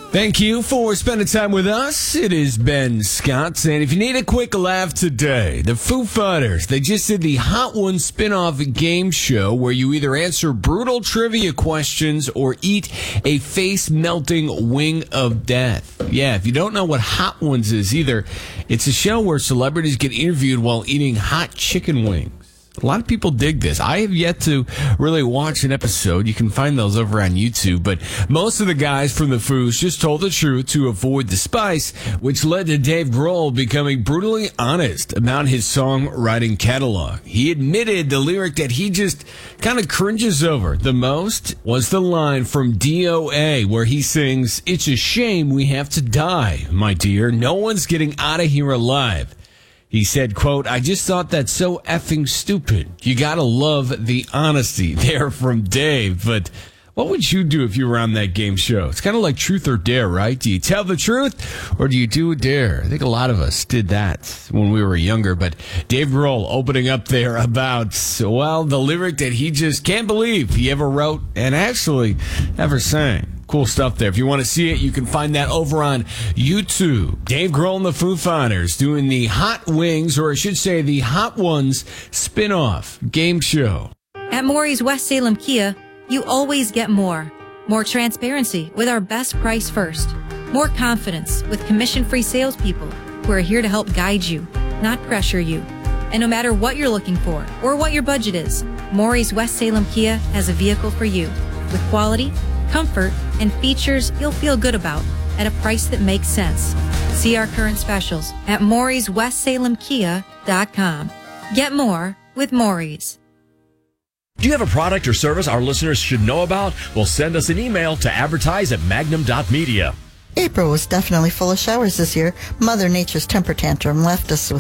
Thank you for spending time with us. It is Ben Scott, and if you need a quick laugh today, the Foo Fighters, they just did the Hot Ones spin-off game show where you either answer brutal trivia questions or eat a face-melting wing of death. Yeah, if you don't know what Hot Ones is either, it's a show where celebrities get interviewed while eating hot chicken wings. A lot of people dig this. I have yet to really watch an episode. You can find those over on YouTube. But most of the guys from the Foos just told the truth to avoid the spice, which led to Dave Grohl becoming brutally honest about his songwriting catalog. He admitted the lyric that he just kind of cringes over the most was the line from DOA where he sings, "It's a shame we have to die, my dear. No one's getting out of here alive." He said, quote, "I just thought that's so effing stupid. You gotta love the honesty." There from Dave. But what would you do if you were on that game show? It's kind of like truth or dare, right? Do you tell the truth or do you do a dare? I think a lot of us did that when we were younger. But Dave Grohl opening up there about, well, the lyric that he just can't believe he ever wrote and actually ever sang. Cool stuff there. If you want to see it, you can find that over on YouTube. Dave Grohl and the Foo Fighters doing the Hot Wings, or I should say the Hot Ones spin-off game show. At Maury's West Salem Kia, you always get more. More transparency with our best price first. More confidence with commission-free salespeople who are here to help guide you, not pressure you. And no matter what you're looking for or what your budget is, Maury's West Salem Kia has a vehicle for you with quality, comfort, and features you'll feel good about at a price that makes sense. See our current specials at Maury'sWestSalemKia.com. Get more with Maury's. Do you have a product or service our listeners should know about? Well, send us an email to advertise@magnum.media. April was definitely full of showers this year. Mother Nature's temper tantrum left us with